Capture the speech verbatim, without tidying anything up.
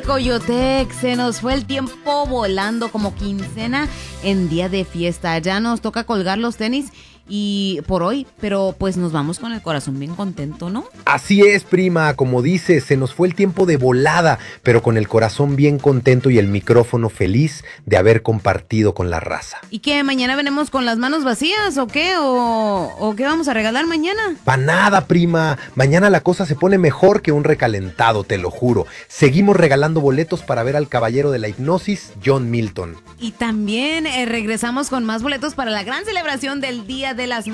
Coyotec, se nos fue el tiempo volando como quincena en día de fiesta. Ya nos toca colgar los tenis y por hoy, pero pues nos vamos con el corazón bien contento, ¿no? Así es, prima, como dices, se nos fue el tiempo de volada, pero con el corazón bien contento y el micrófono feliz de haber compartido con la raza. ¿Y qué, mañana venimos con las manos vacías o qué? ¿O, o qué vamos a regalar mañana? Pa' nada, prima, mañana la cosa se pone mejor que un recalentado, te lo juro. Seguimos regalando boletos para ver al caballero de la hipnosis, John Milton. Y también eh, regresamos con más boletos para la gran celebración del Día de las